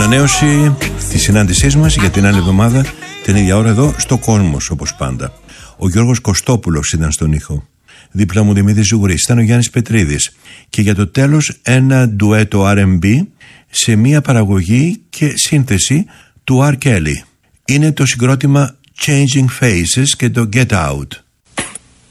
Ανανέωση της συνάντησής μας για την άλλη εβδομάδα την ίδια ώρα εδώ στο Κόσμος, όπως πάντα. Ο Γιώργος Κωστόπουλος ήταν στον ήχο. Δίπλα μου Δημήτρης Ζουγουρής, ήταν ο Γιάννης Πετρίδης. Και για το τέλος ένα ντουέτο R&B σε μια παραγωγή και σύνθεση του R. Kelly. Είναι το συγκρότημα Changing Faces και το Get Out.